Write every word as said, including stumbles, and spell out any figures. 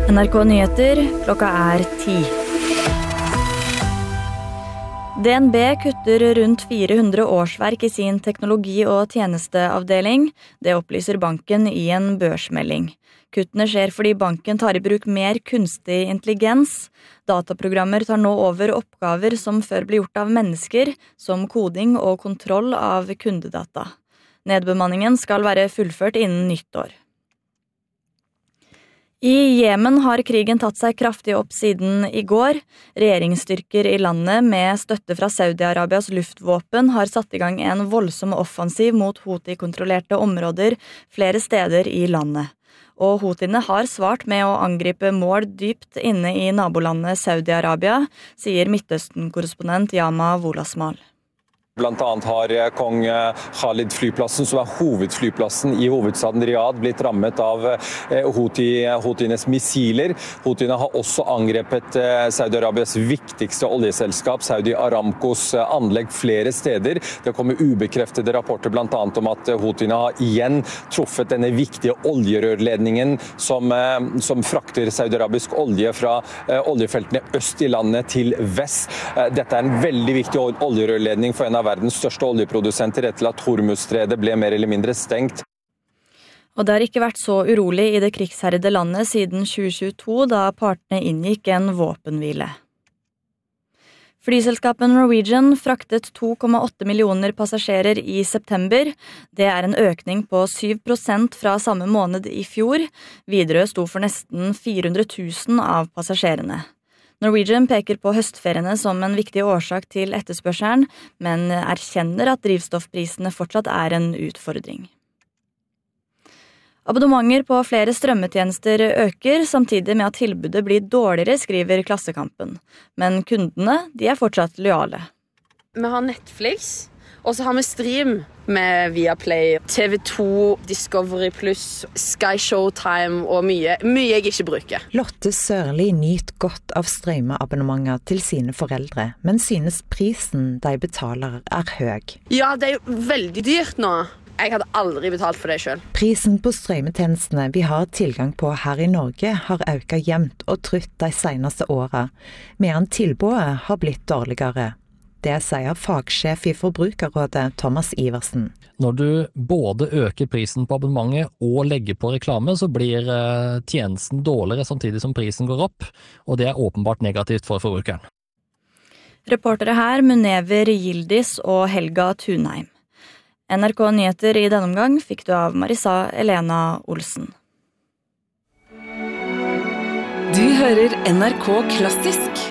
N R K Nyheter, klokka er ti. D N B kutter rundt fire hundre årsverk i sin teknologi- og tjenesteavdeling. Det opplyser banken i en børsmelding. Kuttene skjer fordi banken tar i bruk mer kunstig intelligens. Dataprogrammer tar nå over oppgaver som før ble gjort av mennesker, som koding og kontroll av kundedata. Nedbemanningen skal være fullført innen nyttår. I Jemen har krigen tatt seg kraftig opp siden i går. Regjeringsstyrker i landet med støtte fra Saudi-Arabias luftvåpen har satt i gang en voldsom offensiv mot Houthi-kontrollerte områder flere steder i landet. Og Houthiene har svart med å angripe mål dypt inne i nabolandet Saudi-Arabia, sier Midtøsten-korrespondent Yama Wolasmal. Blant annet har kong Khalid-flyplassen, som er hovedflyplassen i hovedstaden Riyadh, blitt rammet av Houthi, Houthienes missiler. Houthiene har også angrepet Saudi-Arabias viktigste oljeselskap, Saudi Aramcos anlegg flere steder. Det kommer ubekreftede rapporter blant annet om at Houthiene har igjen truffet denne viktige oljerørledningen som, som frakter Saudi-Arabisk olje fra oljefeltene øst i landet til vest. Dette er en veldig viktig oljerørledning for en av verdens største oljeprodusenter etter at Hormuzstredet ble mer eller mindre stengt. Og det har ikke vært så urolig i det krigsherrede landet siden tjue tjueto, da partene inngikk en våpenhvile. Flyselskapet Norwegian fraktet to komma åtte millioner passasjerer i september. Det er en økning på syv prosent fra samme måned i fjor. Widerøe sto for nesten fire hundre tusen av passasjerene. Norwegian peker på høstferiene som en viktig årsak til etterspørselen, men erkjenner at drivstoffprisene fortsatt er en utfordring. Abonnementer på flere strømmetjenester øker, samtidig med at tilbudet blir dårligere, skriver Klassekampen. Men kundene, de er fortsatt lojale. Vi har Netflix, og så har vi stream med Viaplay, T V to, Discovery Plus, Sky Showtime og mye, mye jeg ikke bruker. Lotte Sørli nyter godt av strømmeabonnementer til sine foreldre, men synes prisen de betaler er høy. Ja, det er jo veldig dyrt nå. Jeg hadde aldri betalt for det selv. Prisen på strømmetjenestene vi har tilgang på her i Norge har økt jevnt og trutt de seneste årene, medan tilbudet har blitt dårligere. Det sier fagsjef i Forbrukerrådet Thomas Iversen. Når du både øker prisen på abonnementet og legger på reklame, så blir tjenesten dårligere samtidig som prisen går opp, og det er åpenbart negativt for forbrukeren. Reportere her Munever Gildis og Helga Thunheim. N R K Nyheter i denne omgang fikk du av Marisa Elena Olsen. Du hører N R K Klassisk.